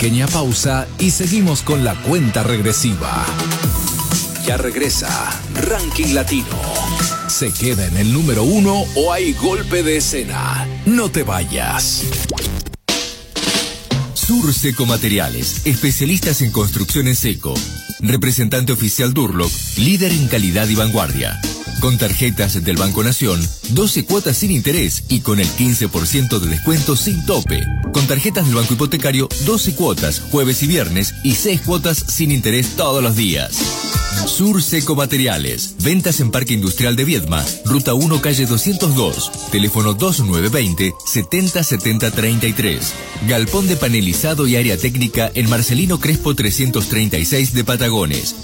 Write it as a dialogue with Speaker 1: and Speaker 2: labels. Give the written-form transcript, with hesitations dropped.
Speaker 1: pequeña pausa y seguimos con la cuenta regresiva. Ya regresa Ranking Latino. ¿Se queda en el número 1 o hay golpe de escena? No te vayas.
Speaker 2: Sur Seco Materiales, especialistas en construcción en seco. Representante oficial Durlock, líder en calidad y vanguardia. Con tarjetas del Banco Nación, 12 cuotas sin interés y con el 15% de descuento sin tope. Con tarjetas del Banco Hipotecario, 12 cuotas, jueves y viernes, y 6 cuotas sin interés todos los días. Sur Seco Materiales. Ventas en Parque Industrial de Viedma, Ruta 1, calle 202. Teléfono 2920-707033. Galpón de panelizado y área técnica en Marcelino Crespo 336 de Patagones.